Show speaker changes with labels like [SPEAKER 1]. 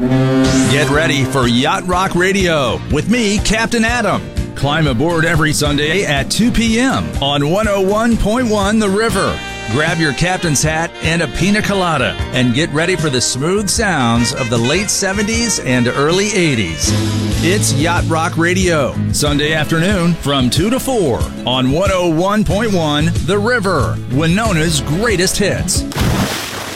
[SPEAKER 1] Get ready for Yacht Rock Radio with me, Captain Adam. Climb aboard every Sunday at 2 p.m. on 101.1 The River. Grab your captain's hat and a pina colada and get ready for the smooth sounds of the late 70s and early 80s. It's Yacht Rock Radio, Sunday afternoon from 2 to 4 on 101.1 The River, Winona's greatest hits.